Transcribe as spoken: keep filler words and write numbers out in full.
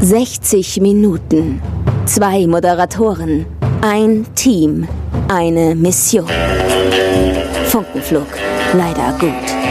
sechzig Minuten. Zwei Moderatoren. Ein Team. Eine Mission. Funkenflug. Leider gut.